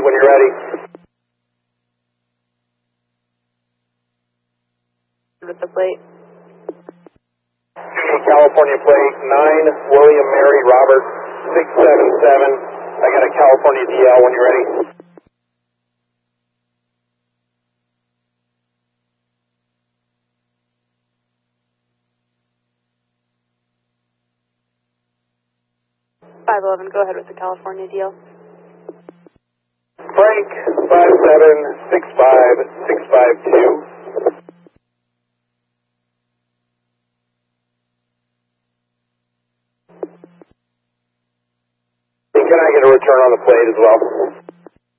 when you're ready. With the plate. California plate 9 William Mary Robert 677. I got a California DL when you're ready. Go ahead with the California deal. Frank 5765652. Can I get a return on the plate as well?